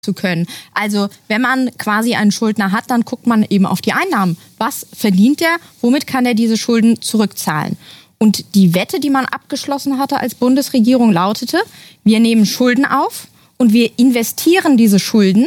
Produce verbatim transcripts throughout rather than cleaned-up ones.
zu können. Also wenn man quasi einen Schuldner hat, dann guckt man eben auf die Einnahmen. Was verdient der? Womit kann er diese Schulden zurückzahlen? Und die Wette, die man abgeschlossen hatte als Bundesregierung, lautete, wir nehmen Schulden auf und wir investieren diese Schulden,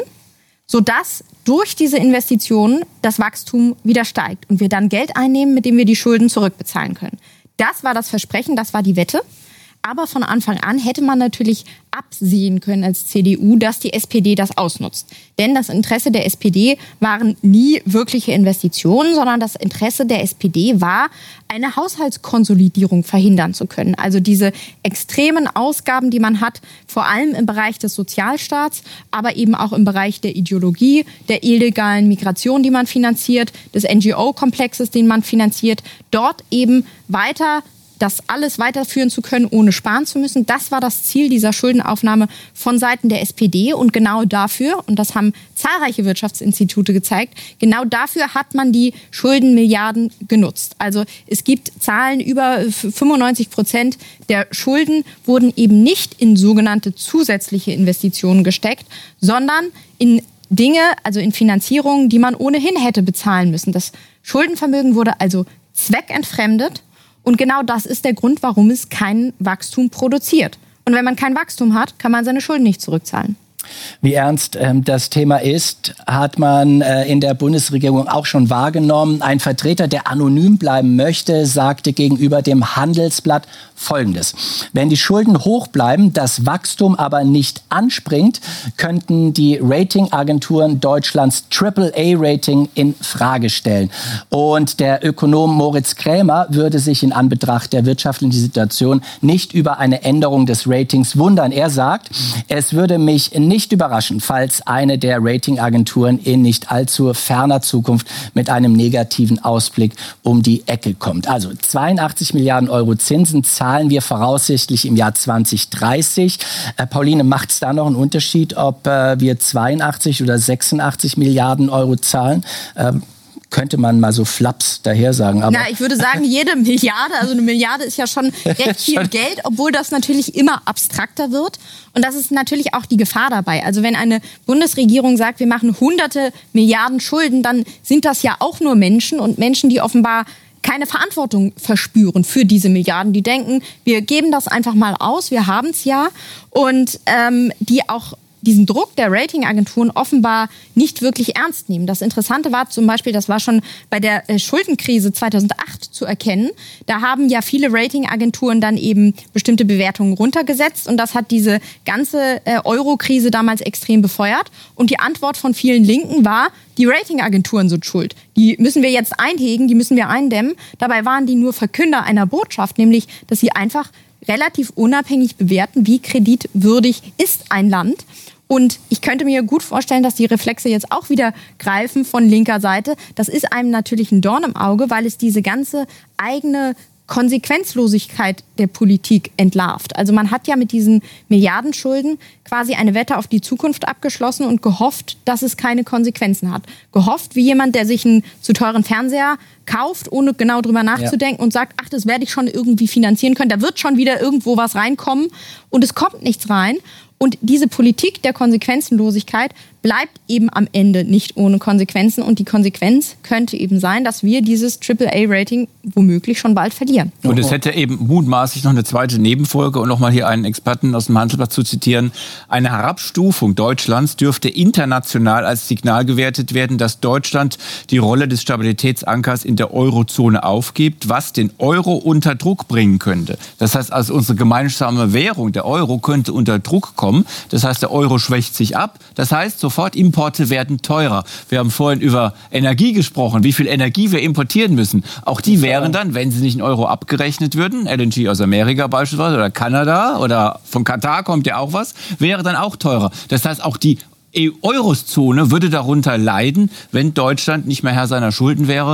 sodass durch diese Investitionen das Wachstum wieder steigt und wir dann Geld einnehmen, mit dem wir die Schulden zurückbezahlen können. Das war das Versprechen, das war die Wette. Aber von Anfang an hätte man natürlich absehen können als C D U, dass die S P D das ausnutzt. Denn das Interesse der S P D waren nie wirkliche Investitionen, sondern das Interesse der S P D war, eine Haushaltskonsolidierung verhindern zu können. Also diese extremen Ausgaben, die man hat, vor allem im Bereich des Sozialstaats, aber eben auch im Bereich der Ideologie, der illegalen Migration, die man finanziert, des N G O-Komplexes, den man finanziert, dort eben weiter das alles weiterführen zu können, ohne sparen zu müssen. Das war das Ziel dieser Schuldenaufnahme von Seiten der S P D. Und genau dafür, und das haben zahlreiche Wirtschaftsinstitute gezeigt, genau dafür hat man die Schuldenmilliarden genutzt. Also es gibt Zahlen, über fünfundneunzig Prozent der Schulden wurden eben nicht in sogenannte zusätzliche Investitionen gesteckt, sondern in Dinge, also in Finanzierungen, die man ohnehin hätte bezahlen müssen. Das Schuldenvermögen wurde also zweckentfremdet. Und genau das ist der Grund, warum es kein Wachstum produziert. Und wenn man kein Wachstum hat, kann man seine Schulden nicht zurückzahlen. Wie ernst ähm, das Thema ist, hat man äh, in der Bundesregierung auch schon wahrgenommen. Ein Vertreter, der anonym bleiben möchte, sagte gegenüber dem Handelsblatt Folgendes: Wenn die Schulden hoch bleiben, das Wachstum aber nicht anspringt, könnten die Ratingagenturen Deutschlands Triple A Rating in Frage stellen. Und der Ökonom Moritz Krämer würde sich in Anbetracht der wirtschaftlichen Situation nicht über eine Änderung des Ratings wundern. Er sagt, es würde mich nicht Nicht überraschen, falls eine der Ratingagenturen in nicht allzu ferner Zukunft mit einem negativen Ausblick um die Ecke kommt. Also zweiundachtzig Milliarden Euro Zinsen zahlen wir voraussichtlich im Jahr zwanzig dreißig. Äh, Pauline, macht es da noch einen Unterschied, ob äh, wir zweiundachtzig oder sechsundachtzig Milliarden Euro zahlen? Ähm, könnte man mal so flaps daher sagen. Aber Na, ich würde sagen, jede Milliarde, also eine Milliarde ist ja schon recht viel Geld, obwohl das natürlich immer abstrakter wird. Und das ist natürlich auch die Gefahr dabei. Also wenn eine Bundesregierung sagt, wir machen hunderte Milliarden Schulden, dann sind das ja auch nur Menschen und Menschen, die offenbar keine Verantwortung verspüren für diese Milliarden. Die denken, wir geben das einfach mal aus, wir haben es ja. Und ähm, die auch diesen Druck der Ratingagenturen offenbar nicht wirklich ernst nehmen. Das Interessante war zum Beispiel, das war schon bei der Schuldenkrise zweitausendacht zu erkennen, da haben ja viele Ratingagenturen dann eben bestimmte Bewertungen runtergesetzt und das hat diese ganze Euro-Krise damals extrem befeuert. Und die Antwort von vielen Linken war, die Ratingagenturen sind schuld. Die müssen wir jetzt einhegen, die müssen wir eindämmen. Dabei waren die nur Verkünder einer Botschaft, nämlich, dass sie einfach relativ unabhängig bewerten, wie kreditwürdig ist ein Land. Und ich könnte mir gut vorstellen, dass die Reflexe jetzt auch wieder greifen von linker Seite. Das ist einem natürlich ein Dorn im Auge, weil es diese ganze eigene Konsequenzlosigkeit der Politik entlarvt. Also man hat ja mit diesen Milliardenschulden quasi eine Wette auf die Zukunft abgeschlossen und gehofft, dass es keine Konsequenzen hat. Gehofft wie jemand, der sich einen zu teuren Fernseher kauft, ohne genau drüber nachzudenken, ja, und sagt, ach, das werde ich schon irgendwie finanzieren können. Da wird schon wieder irgendwo was reinkommen und es kommt nichts rein. Und diese Politik der Konsequenzenlosigkeit bleibt eben am Ende nicht ohne Konsequenzen. Und die Konsequenz könnte eben sein, dass wir dieses Triple A Rating womöglich schon bald verlieren. Und es hätte eben mutmaßlich noch eine zweite Nebenfolge. Und nochmal hier einen Experten aus dem Handelsblatt zu zitieren. Eine Herabstufung Deutschlands dürfte international als Signal gewertet werden, dass Deutschland die Rolle des Stabilitätsankers in der Eurozone aufgibt, was den Euro unter Druck bringen könnte. Das heißt also, unsere gemeinsame Währung, der Euro, könnte unter Druck kommen. Das heißt, der Euro schwächt sich ab. Das heißt, sofort Importe werden teurer. Wir haben vorhin über Energie gesprochen, wie viel Energie wir importieren müssen. Auch die wären dann, wenn sie nicht in Euro abgerechnet würden, L N G aus Amerika beispielsweise oder Kanada oder von Katar kommt ja auch was, wäre dann auch teurer. Das heißt, auch die Eurozone würde darunter leiden, wenn Deutschland nicht mehr Herr seiner Schulden wäre.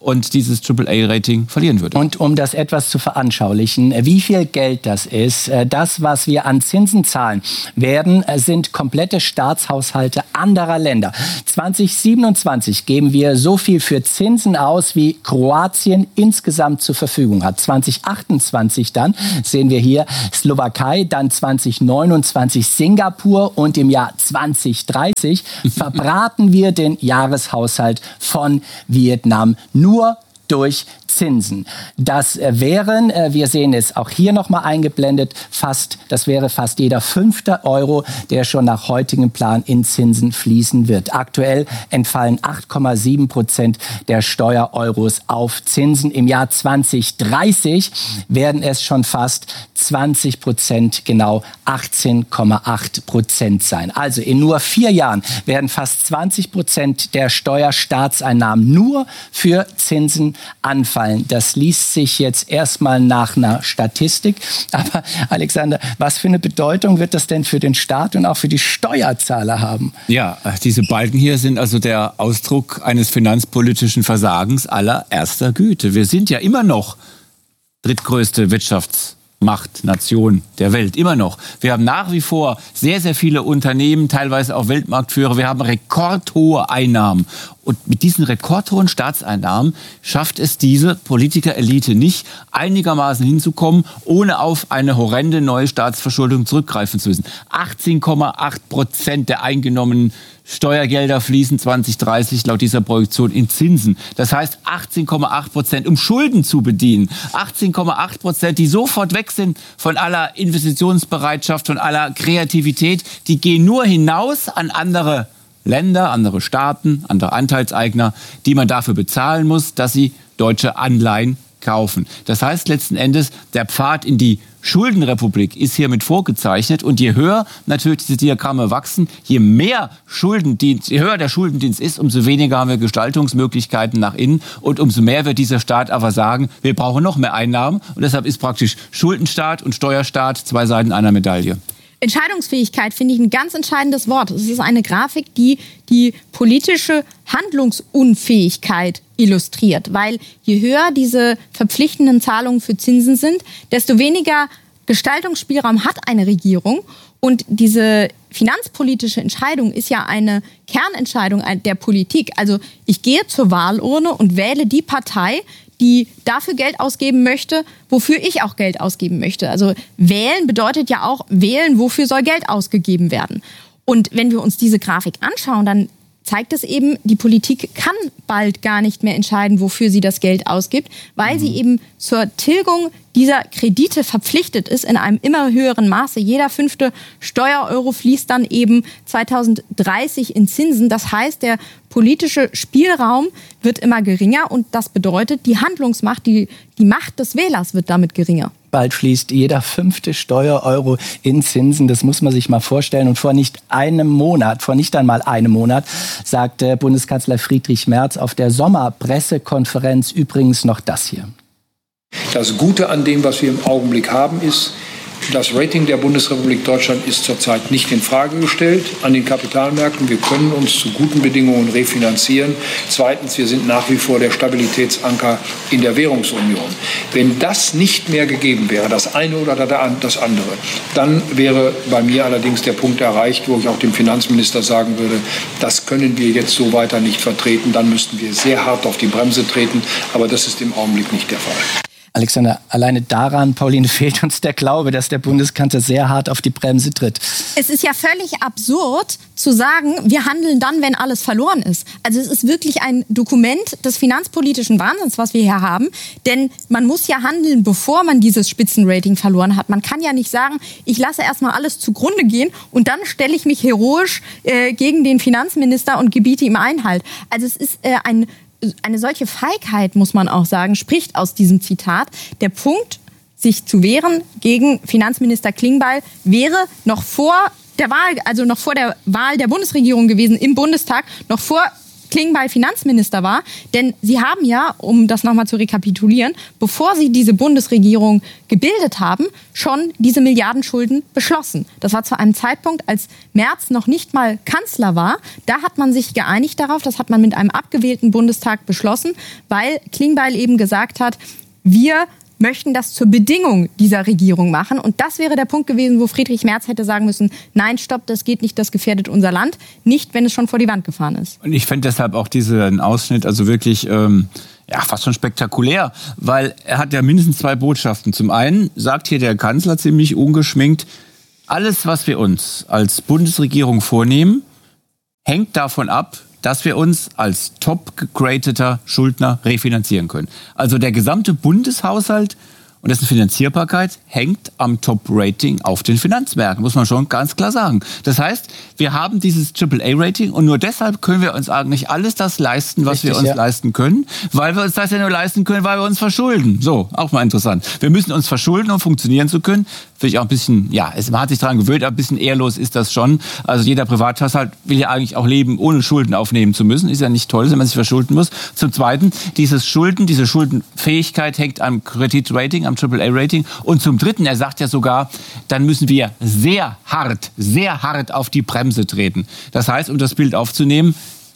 und dieses Triple A-Rating verlieren würde. Und um das etwas zu veranschaulichen, wie viel Geld das ist, das, was wir an Zinsen zahlen werden, sind komplette Staatshaushalte anderer Länder. zwanzig siebenundzwanzig geben wir so viel für Zinsen aus, wie Kroatien insgesamt zur Verfügung hat. zwanzig achtundzwanzig dann sehen wir hier Slowakei, dann zwanzig neunundzwanzig Singapur und im Jahr zwanzig dreißig verbraten wir den Jahreshaushalt von Vietnam nur durch Zinsen. Das wären, wir sehen es auch hier nochmal eingeblendet, fast, das wäre fast jeder fünfte Euro, der schon nach heutigem Plan in Zinsen fließen wird. Aktuell entfallen acht Komma sieben Prozent der Steuereuros auf Zinsen. Im Jahr zwanzig dreißig werden es schon fast zwanzig Prozent, genau achtzehn Komma acht Prozent sein. Also in nur vier Jahren werden fast zwanzig Prozent der Steuerstaatseinnahmen nur für Zinsen anfallen. Das liest sich jetzt erstmal nach einer Statistik. Aber Alexander, was für eine Bedeutung wird das denn für den Staat und auch für die Steuerzahler haben? Ja, diese Balken hier sind also der Ausdruck eines finanzpolitischen Versagens allererster Güte. Wir sind ja immer noch drittgrößte Wirtschaftsmacht, Nation der Welt, immer noch. Wir haben nach wie vor sehr, sehr viele Unternehmen, teilweise auch Weltmarktführer. Wir haben rekordhohe Einnahmen. Und mit diesen rekordhohen Staatseinnahmen schafft es diese Politikerelite nicht, einigermaßen hinzukommen, ohne auf eine horrende neue Staatsverschuldung zurückgreifen zu müssen. achtzehn Komma acht Prozent der eingenommenen Steuergelder fließen zwanzig dreißig laut dieser Projektion in Zinsen. Das heißt achtzehn Komma acht Prozent, um Schulden zu bedienen. achtzehn Komma acht Prozent, die sofort weg sind von aller Investitionsbereitschaft, von aller Kreativität. Die gehen nur hinaus an andere Länder, andere Staaten, andere Anteilseigner, die man dafür bezahlen muss, dass sie deutsche Anleihen kaufen. Das heißt letzten Endes, der Pfad in die Schuldenrepublik ist hiermit vorgezeichnet. Und je höher natürlich diese Diagramme wachsen, je mehr Schuldendienst, je höher der Schuldendienst ist, umso weniger haben wir Gestaltungsmöglichkeiten nach innen. Und umso mehr wird dieser Staat aber sagen, wir brauchen noch mehr Einnahmen. Und deshalb ist praktisch Schuldenstaat und Steuerstaat zwei Seiten einer Medaille. Entscheidungsfähigkeit finde ich ein ganz entscheidendes Wort. Es ist eine Grafik, die die politische Handlungsunfähigkeit illustriert. Weil je höher diese verpflichtenden Zahlungen für Zinsen sind, desto weniger Gestaltungsspielraum hat eine Regierung. Und diese finanzpolitische Entscheidung ist ja eine Kernentscheidung der Politik. Also ich gehe zur Wahlurne und wähle die Partei, die dafür Geld ausgeben möchte, wofür ich auch Geld ausgeben möchte. Also wählen bedeutet ja auch wählen, wofür soll Geld ausgegeben werden. Und wenn wir uns diese Grafik anschauen, dann zeigt es eben, die Politik kann bald gar nicht mehr entscheiden, wofür sie das Geld ausgibt, weil mhm. sie eben zur Tilgung dieser Kredite verpflichtet ist in einem immer höheren Maße. Jeder fünfte Steuereuro fließt dann eben zwanzig dreißig in Zinsen. Das heißt, der politische Spielraum wird immer geringer und das bedeutet, die Handlungsmacht, die, die Macht des Wählers wird damit geringer. Bald fließt jeder fünfte Steuereuro in Zinsen. Das muss man sich mal vorstellen. Und vor nicht einem Monat, vor nicht einmal einem Monat, sagte Bundeskanzler Friedrich Merz auf der Sommerpressekonferenz übrigens noch das hier. Das Gute an dem, was wir im Augenblick haben, ist, das Rating der Bundesrepublik Deutschland ist zurzeit nicht in Frage gestellt an den Kapitalmärkten. Wir können uns zu guten Bedingungen refinanzieren. Zweitens, wir sind nach wie vor der Stabilitätsanker in der Währungsunion. Wenn das nicht mehr gegeben wäre, das eine oder das andere, dann wäre bei mir allerdings der Punkt erreicht, wo ich auch dem Finanzminister sagen würde, das können wir jetzt so weiter nicht vertreten. Dann müssten wir sehr hart auf die Bremse treten. Aber das ist im Augenblick nicht der Fall. Alexander, alleine daran, Pauline, fehlt uns der Glaube, dass der Bundeskanzler sehr hart auf die Bremse tritt. Es ist ja völlig absurd zu sagen, wir handeln dann, wenn alles verloren ist. Also es ist wirklich ein Dokument des finanzpolitischen Wahnsinns, was wir hier haben. Denn man muss ja handeln, bevor man dieses Spitzenrating verloren hat. Man kann ja nicht sagen, ich lasse erstmal alles zugrunde gehen und dann stelle ich mich heroisch äh, gegen den Finanzminister und gebiete ihm Einhalt. Also es ist äh, ein Eine solche Feigheit, muss man auch sagen, spricht aus diesem Zitat. Der Punkt, sich zu wehren gegen Finanzminister Klingbeil, wäre noch vor der Wahl, also noch vor der Wahl der Bundesregierung gewesen im Bundestag, noch vor Klingbeil Finanzminister war. Denn sie haben ja, um das nochmal zu rekapitulieren, bevor sie diese Bundesregierung gebildet haben, schon diese Milliardenschulden beschlossen. Das war zu einem Zeitpunkt, als Merz noch nicht mal Kanzler war. Da hat man sich geeinigt darauf, das hat man mit einem abgewählten Bundestag beschlossen, weil Klingbeil eben gesagt hat, wir möchten das zur Bedingung dieser Regierung machen. Und das wäre der Punkt gewesen, wo Friedrich Merz hätte sagen müssen, nein, stopp, das geht nicht, das gefährdet unser Land. Nicht, wenn es schon vor die Wand gefahren ist. Und ich fände deshalb auch diesen Ausschnitt also wirklich ähm, ja, fast schon spektakulär, weil er hat ja mindestens zwei Botschaften. Zum einen sagt hier der Kanzler ziemlich ungeschminkt, alles, was wir uns als Bundesregierung vornehmen, hängt davon ab, dass wir uns als top gegradeter Schuldner refinanzieren können. Also der gesamte Bundeshaushalt und dessen Finanzierbarkeit hängt am Top-Rating auf den Finanzmärkten, muss man schon ganz klar sagen. Das heißt, wir haben dieses Triple A Rating und nur deshalb können wir uns eigentlich alles das leisten, was Richtig, wir uns ja. leisten können, weil wir uns das ja nur leisten können, weil wir uns verschulden. So, auch mal interessant. Wir müssen uns verschulden, um funktionieren zu können. Finde ich auch ein bisschen, ja, man hat sich daran gewöhnt, aber ein bisschen ehrlos ist das schon. Also jeder Privathaushalt will ja eigentlich auch leben, ohne Schulden aufnehmen zu müssen. Ist ja nicht toll, wenn man sich verschulden muss. Zum Zweiten, dieses Schulden, diese Schuldenfähigkeit hängt am Kreditrating, am Triple A Rating. Und zum Dritten, er sagt ja sogar, dann müssen wir sehr hart, sehr hart auf die Bremse treten. Das heißt, um das Bild aufzunehmen,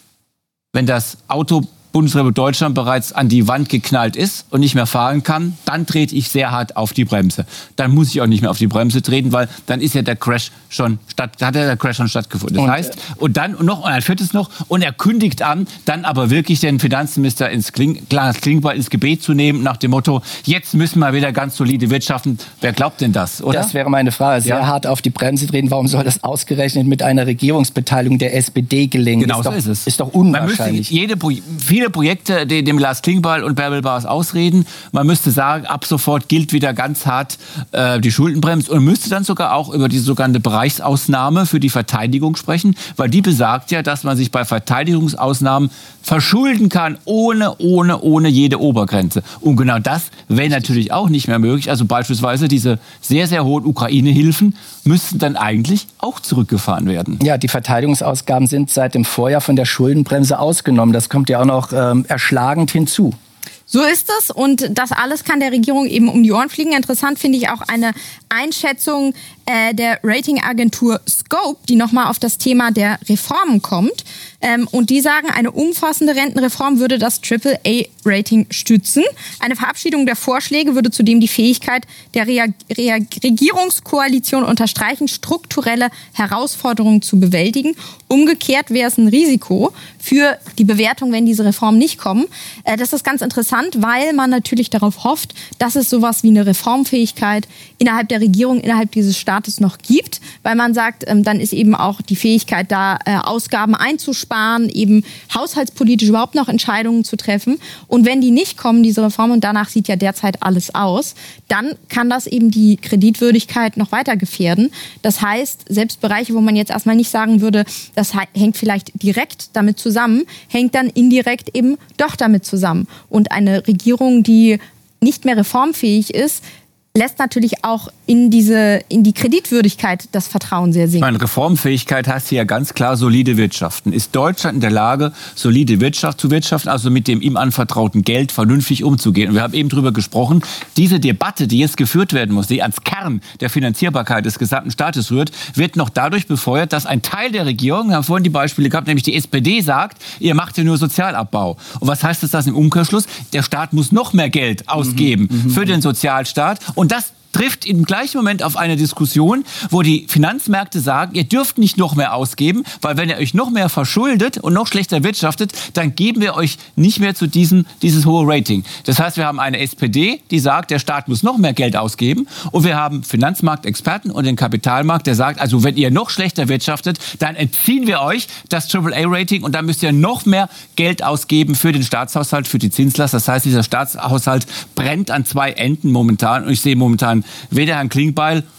wenn das Auto Bundesrepublik Deutschland bereits an die Wand geknallt ist und nicht mehr fahren kann, dann trete ich sehr hart auf die Bremse. Dann muss ich auch nicht mehr auf die Bremse treten, weil dann ist ja der Crash schon statt, hat ja der Crash schon stattgefunden. Das und, heißt, und dann und noch und ein viertes noch und er kündigt an, dann aber wirklich den Finanzminister ins Kling, Klingbeil ins Gebet zu nehmen nach dem Motto: Jetzt müssen wir wieder ganz solide wirtschaften. Wer glaubt denn das? Oder? Das wäre meine Frage. Sehr ja. hart auf die Bremse treten. Warum soll das ausgerechnet mit einer Regierungsbeteiligung der S P D gelingen? Genau ist so doch, ist es. Ist doch unwahrscheinlich. Man müsste jede Pro- viele Projekte dem Lars Klingbeil und Bärbel Baas ausreden. Man müsste sagen, ab sofort gilt wieder ganz hart äh, die Schuldenbremse und müsste dann sogar auch über die sogenannte Bereichsausnahme für die Verteidigung sprechen, weil die besagt ja, dass man sich bei Verteidigungsausnahmen verschulden kann, ohne, ohne, ohne jede Obergrenze. Und genau das wäre natürlich auch nicht mehr möglich. Also beispielsweise diese sehr, sehr hohen Ukraine-Hilfen müssten dann eigentlich auch zurückgefahren werden. Ja, die Verteidigungsausgaben sind seit dem Vorjahr von der Schuldenbremse ausgenommen. Das kommt ja auch noch ähm, erschlagend hinzu. So ist es und das alles kann der Regierung eben um die Ohren fliegen. Interessant finde ich auch eine Einschätzung äh, der Ratingagentur Scope, die nochmal auf das Thema der Reformen kommt. Ähm, und die sagen, eine umfassende Rentenreform würde das Triple A Rating stützen. Eine Verabschiedung der Vorschläge würde zudem die Fähigkeit der Rea- Rea- Regierungskoalition unterstreichen, strukturelle Herausforderungen zu bewältigen. Umgekehrt wäre es ein Risiko für die Bewertung, wenn diese Reformen nicht kommen. Äh, das ist ganz interessant, weil man natürlich darauf hofft, dass es sowas wie eine Reformfähigkeit innerhalb der Regierung, innerhalb dieses Staates noch gibt, weil man sagt, ähm, dann ist eben auch die Fähigkeit da, äh, Ausgaben einzusparen, eben haushaltspolitisch überhaupt noch Entscheidungen zu treffen. Und wenn die nicht kommen, diese Reformen, und danach sieht ja derzeit alles aus, dann kann das eben die Kreditwürdigkeit noch weiter gefährden. Das heißt, selbst Bereiche, wo man jetzt erstmal nicht sagen würde, das hängt vielleicht direkt damit zusammen, hängt dann indirekt eben doch damit zusammen. Und eine Regierung, die nicht mehr reformfähig ist, lässt natürlich auch in diese in die Kreditwürdigkeit das Vertrauen sehr sinken. Meine Reformfähigkeit heißt hier ja ganz klar solide Wirtschaften. Ist Deutschland in der Lage, solide Wirtschaft zu wirtschaften, also mit dem ihm anvertrauten Geld vernünftig umzugehen? Und wir haben eben darüber gesprochen, diese Debatte, die jetzt geführt werden muss, die ans Kern der Finanzierbarkeit des gesamten Staates rührt, wird noch dadurch befeuert, dass ein Teil der Regierung, wir haben vorhin die Beispiele gehabt, nämlich die S P D sagt, ihr macht ja nur Sozialabbau. Und was heißt das, das im Umkehrschluss? Der Staat muss noch mehr Geld ausgeben mhm, für den Sozialstaat. Und das trifft im gleichen Moment auf eine Diskussion, wo die Finanzmärkte sagen, ihr dürft nicht noch mehr ausgeben, weil wenn ihr euch noch mehr verschuldet und noch schlechter wirtschaftet, dann geben wir euch nicht mehr zu diesem dieses hohe Rating. Das heißt, wir haben eine S P D, die sagt, der Staat muss noch mehr Geld ausgeben, und wir haben Finanzmarktexperten und den Kapitalmarkt, der sagt, also wenn ihr noch schlechter wirtschaftet, dann entziehen wir euch das Triple A Rating und dann müsst ihr noch mehr Geld ausgeben für den Staatshaushalt, für die Zinslast. Das heißt, dieser Staatshaushalt brennt an zwei Enden momentan, und ich sehe momentan weder Herrn Klingbeil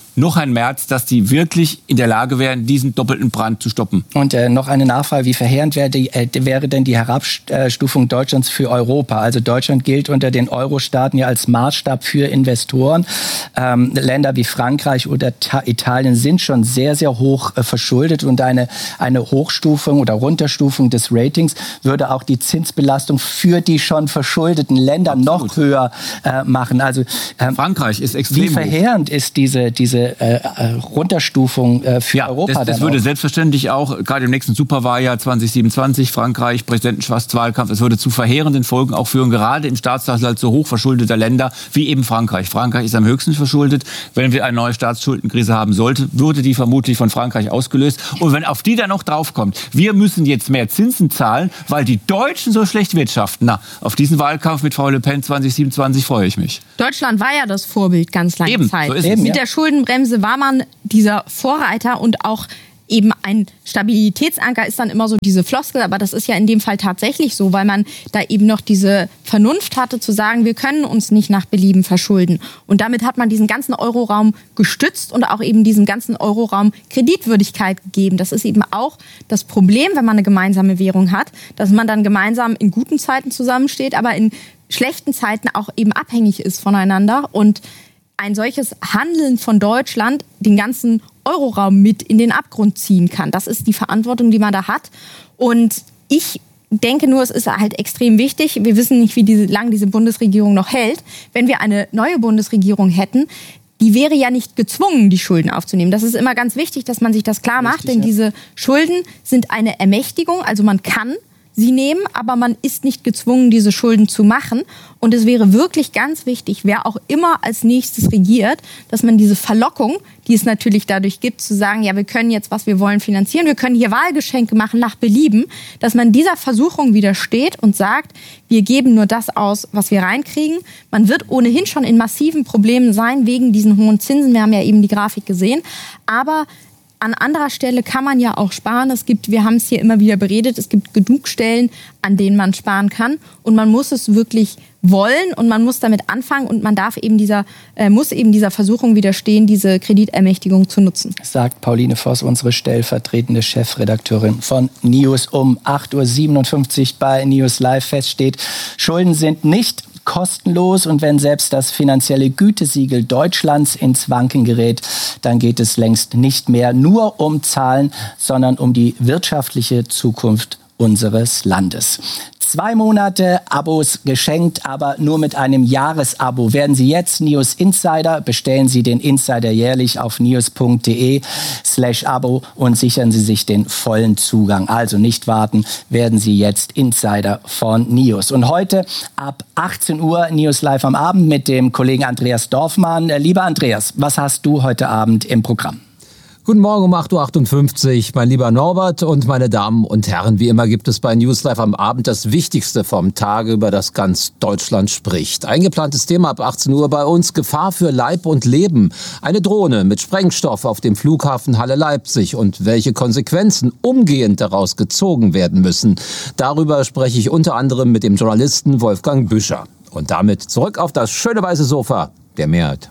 noch ein März, dass die wirklich in der Lage wären, diesen doppelten Brand zu stoppen. Und äh, noch eine Nachfrage, wie verheerend wäre, die, äh, wäre denn die Herabstufung Deutschlands für Europa? Also Deutschland gilt unter den Euro-Staaten ja als Maßstab für Investoren. Ähm, Länder wie Frankreich oder Ta- Italien sind schon sehr, sehr hoch äh, verschuldet und eine, eine Hochstufung oder Runterstufung des Ratings würde auch die Zinsbelastung für die schon verschuldeten Länder Absolut. noch höher äh, machen. Also ähm, Frankreich ist extrem Wie verheerend hoch. ist diese, diese äh, Runterstufung äh, für ja, Europa? Das, das würde auch? selbstverständlich auch, gerade im nächsten Superwahljahr zwanzig siebenundzwanzig, Frankreich, Präsidentenschaftswahlkampf, es würde zu verheerenden Folgen auch führen, gerade im Staatshaushalt so hoch verschuldeter Länder wie eben Frankreich. Frankreich ist am höchsten verschuldet. Wenn wir eine neue Staatsschuldenkrise haben sollten, würde die vermutlich von Frankreich ausgelöst. Und wenn auf die dann noch draufkommt, wir müssen jetzt mehr Zinsen zahlen, weil die Deutschen so schlecht wirtschaften. Na, auf diesen Wahlkampf mit Frau Le Pen zwanzig siebenundzwanzig freue ich mich. Deutschland war ja das Vorbild ganz lange Eben, Zeit. so ist Eben, es. Mit Ja. der Schuldenbremse war man dieser Vorreiter und auch eben ein Stabilitätsanker ist dann immer so diese Floskel, aber das ist ja in dem Fall tatsächlich so, weil man da eben noch diese Vernunft hatte zu sagen, wir können uns nicht nach Belieben verschulden. Und damit hat man diesen ganzen Euroraum gestützt und auch eben diesem ganzen Euroraum Kreditwürdigkeit gegeben. Das ist eben auch das Problem, wenn man eine gemeinsame Währung hat, dass man dann gemeinsam in guten Zeiten zusammensteht, aber in schlechten Zeiten auch eben abhängig ist voneinander. Und ein solches Handeln von Deutschland den ganzen Euroraum mit in den Abgrund ziehen kann. Das ist die Verantwortung, die man da hat. Und ich denke nur, es ist halt extrem wichtig. Wir wissen nicht, wie diese, lang diese Bundesregierung noch hält. Wenn wir eine neue Bundesregierung hätten, die wäre ja nicht gezwungen, die Schulden aufzunehmen. Das ist immer ganz wichtig, dass man sich das klar macht. Richtig, denn ja. diese Schulden sind eine Ermächtigung. Also man kann sie nehmen, aber man ist nicht gezwungen, diese Schulden zu machen. Und es wäre wirklich ganz wichtig, wer auch immer als nächstes regiert, dass man diese Verlockung, die es natürlich dadurch gibt, zu sagen, ja, wir können jetzt, was wir wollen, finanzieren, wir können hier Wahlgeschenke machen nach Belieben, dass man dieser Versuchung widersteht und sagt, wir geben nur das aus, was wir reinkriegen. Man wird ohnehin schon in massiven Problemen sein wegen diesen hohen Zinsen. Wir haben ja eben die Grafik gesehen. Aber an anderer Stelle kann man ja auch sparen. Es gibt, wir haben es hier immer wieder beredet, es gibt genug Stellen, an denen man sparen kann. Und man muss es wirklich wollen und man muss damit anfangen und man darf eben dieser, äh, muss eben dieser Versuchung widerstehen, diese Kreditermächtigung zu nutzen. Sagt Pauline Voss, unsere stellvertretende Chefredakteurin von News. Um acht Uhr siebenundfünfzig bei News Live feststeht, Schulden sind nicht kostenlos und wenn selbst das finanzielle Gütesiegel Deutschlands ins Wanken gerät, dann geht es längst nicht mehr nur um Zahlen, sondern um die wirtschaftliche Zukunft unseres Landes. Zwei Monate Abos geschenkt, aber nur mit einem Jahresabo. Werden Sie jetzt News Insider, bestellen Sie den Insider jährlich auf news.de slash Abo und sichern Sie sich den vollen Zugang. Also nicht warten, werden Sie jetzt Insider von News. Und heute ab achtzehn Uhr News Live am Abend mit dem Kollegen Andreas Dorfmann. Lieber Andreas, was hast du heute Abend im Programm? Guten Morgen um acht Uhr achtundfünfzig, mein lieber Norbert und meine Damen und Herren. Wie immer gibt es bei News Live am Abend das Wichtigste vom Tage, über das ganz Deutschland spricht. Eingeplantes Thema ab achtzehn Uhr bei uns, Gefahr für Leib und Leben. Eine Drohne mit Sprengstoff auf dem Flughafen Halle-Leipzig und welche Konsequenzen umgehend daraus gezogen werden müssen. Darüber spreche ich unter anderem mit dem Journalisten Wolfgang Büscher. Und damit zurück auf das schöne weiße Sofa der Mehrheit.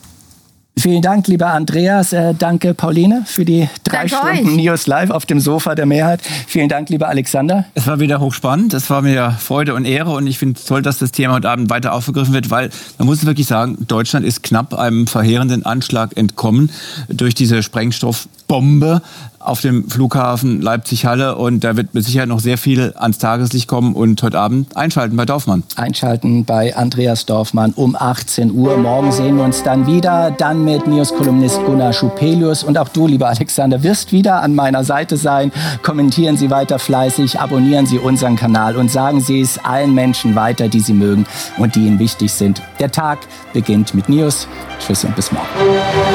Vielen Dank, lieber Andreas. Äh, danke, Pauline, für die drei Danke Stunden euch. News Live auf dem Sofa der Mehrheit. Vielen Dank, lieber Alexander. Es war wieder hochspannend. Es war mir Freude und Ehre. Und ich finde es toll, dass das Thema heute Abend weiter aufgegriffen wird, weil man muss wirklich sagen, Deutschland ist knapp einem verheerenden Anschlag entkommen durch diese Sprengstoffbombe auf dem Flughafen Leipzig-Halle. Und da wird mit Sicherheit noch sehr viel ans Tageslicht kommen. Und heute Abend einschalten bei Dorfmann. Einschalten bei Andreas Dorfmann um achtzehn Uhr. Morgen sehen wir uns dann wieder. Dann mit News-Kolumnist Gunnar Schupelius. Und auch du, lieber Alexander, wirst wieder an meiner Seite sein. Kommentieren Sie weiter fleißig, abonnieren Sie unseren Kanal und sagen Sie es allen Menschen weiter, die Sie mögen und die Ihnen wichtig sind. Der Tag beginnt mit News. Tschüss und bis morgen.